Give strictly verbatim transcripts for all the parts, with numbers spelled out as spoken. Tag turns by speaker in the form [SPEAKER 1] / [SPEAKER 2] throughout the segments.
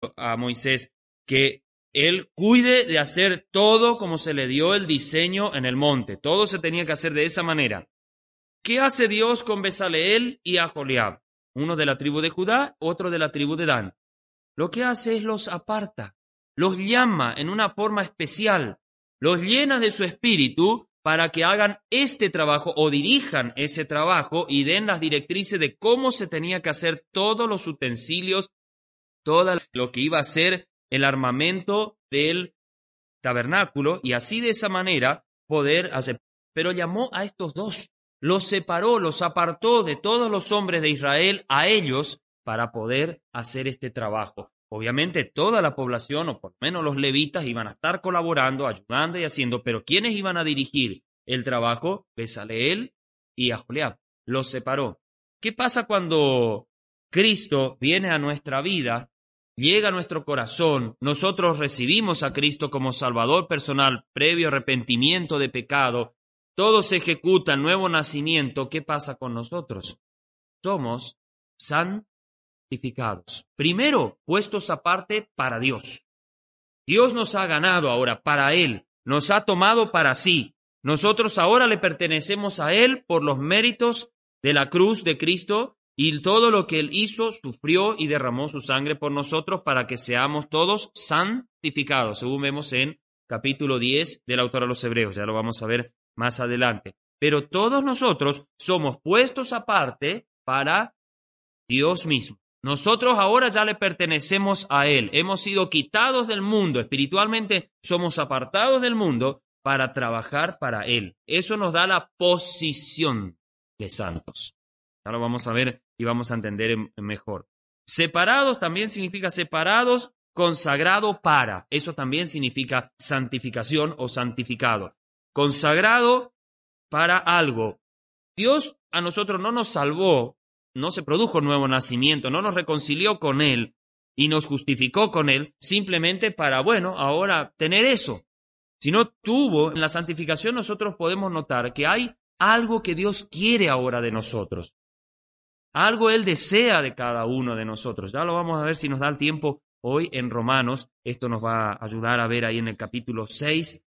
[SPEAKER 1] a Moisés que él cuide de hacer todo como se le dio el diseño en el monte. Todo se tenía que hacer de esa manera. ¿Qué hace Dios con Bezaleel y Aholiab? Uno de la tribu de Judá, otro de la tribu de Dan. Lo que hace es los aparta, los llama en una forma especial, los llena de su espíritu para que hagan este trabajo o dirijan ese trabajo y den las directrices de cómo se tenía que hacer todos los utensilios, todo lo que iba a ser el armamento del tabernáculo y así de esa manera poder hacer. Pero llamó a estos dos, los separó, los apartó de todos los hombres de Israel a ellos para poder hacer este trabajo. Obviamente toda la población, o por lo menos los levitas, iban a estar colaborando, ayudando y haciendo, pero ¿quiénes iban a dirigir el trabajo? Bezaleel y Aholiab. Los separó. ¿Qué pasa cuando Cristo viene a nuestra vida, llega a nuestro corazón, nosotros recibimos a Cristo como Salvador personal, previo arrepentimiento de pecado, todo se ejecuta, nuevo nacimiento? ¿Qué pasa con nosotros? Somos santificados. Primero, puestos aparte para Dios. Dios nos ha ganado ahora para Él, nos ha tomado para sí. Nosotros ahora le pertenecemos a Él por los méritos de la cruz de Cristo y todo lo que Él hizo, sufrió y derramó su sangre por nosotros para que seamos todos santificados, según vemos en capítulo diez del autor a los Hebreos. Ya lo vamos a ver más adelante. Pero todos nosotros somos puestos aparte para Dios mismo. Nosotros ahora ya le pertenecemos a Él. Hemos sido quitados del mundo. Espiritualmente somos apartados del mundo para trabajar para Él. Eso nos da la posición de santos. Ya lo vamos a ver y vamos a entender mejor. Separados también significa separados, consagrado para. Eso también significa santificación o santificado. Consagrado para algo. Dios a nosotros no nos salvó, no se produjo nuevo nacimiento, no nos reconcilió con Él y nos justificó con Él simplemente para, bueno, ahora tener eso. Si no tuvo, en la santificación nosotros podemos notar que hay algo que Dios quiere ahora de nosotros. Algo Él desea de cada uno de nosotros. Ya lo vamos a ver si nos da el tiempo hoy en Romanos. Esto nos va a ayudar a ver ahí en el capítulo seis.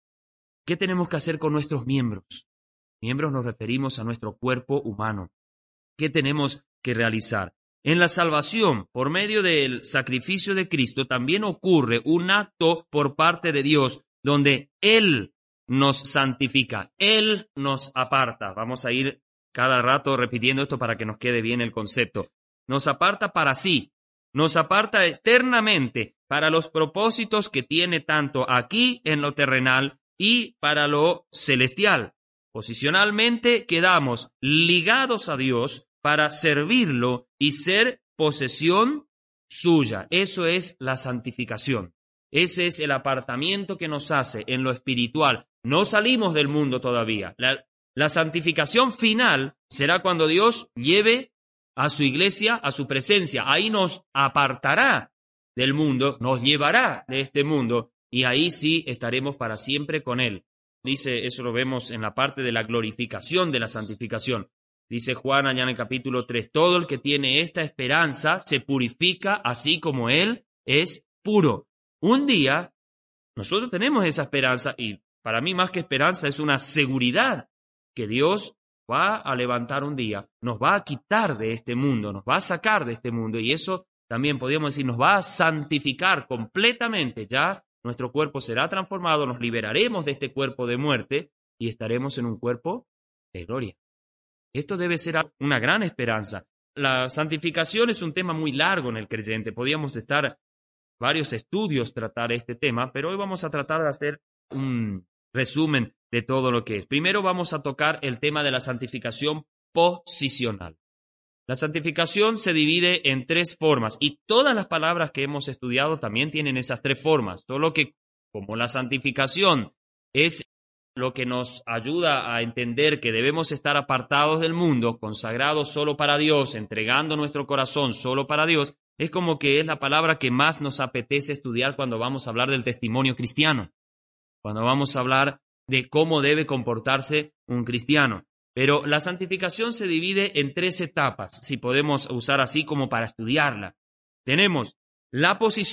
[SPEAKER 1] ¿Qué tenemos que hacer con nuestros miembros? Miembros nos referimos a nuestro cuerpo humano. ¿Qué tenemos que realizar? En la salvación, por medio del sacrificio de Cristo, también ocurre un acto por parte de Dios donde Él nos santifica, Él nos aparta. Vamos a ir cada rato repitiendo esto para que nos quede bien el concepto. Nos aparta para sí, nos aparta eternamente para los propósitos que tiene tanto aquí en lo terrenal y para lo celestial. Posicionalmente quedamos ligados a Dios para servirlo y ser posesión suya. Eso es la santificación. Ese es el apartamiento que nos hace en lo espiritual. No salimos del mundo todavía. La, la santificación final será cuando Dios lleve a su iglesia a su presencia. Ahí nos apartará del mundo, nos llevará de este mundo y ahí sí estaremos para siempre con Él. Dice, eso lo vemos en la parte de la glorificación de la santificación. Dice Juan allá en el capítulo tres, todo el que tiene esta esperanza se purifica así como Él es puro. Un día, nosotros tenemos esa esperanza y para mí más que esperanza es una seguridad que Dios va a levantar un día, nos va a quitar de este mundo, nos va a sacar de este mundo y eso también podríamos decir nos va a santificar completamente. Ya nuestro cuerpo será transformado, nos liberaremos de este cuerpo de muerte y estaremos en un cuerpo de gloria. Esto debe ser una gran esperanza. La santificación es un tema muy largo en el creyente. Podríamos estar varios estudios tratar este tema, pero hoy vamos a tratar de hacer un resumen de todo lo que es. Primero vamos a tocar el tema de la santificación posicional. La santificación se divide en tres formas y todas las palabras que hemos estudiado también tienen esas tres formas, solo que como la santificación es lo que nos ayuda a entender que debemos estar apartados del mundo, consagrados solo para Dios, entregando nuestro corazón solo para Dios, es como que es la palabra que más nos apetece estudiar cuando vamos a hablar del testimonio cristiano, cuando vamos a hablar de cómo debe comportarse un cristiano. Pero la santificación se divide en tres etapas, si podemos usar así como para estudiarla. Tenemos la posición